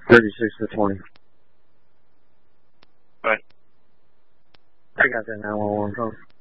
36 to 20. Right. I got that 911 call.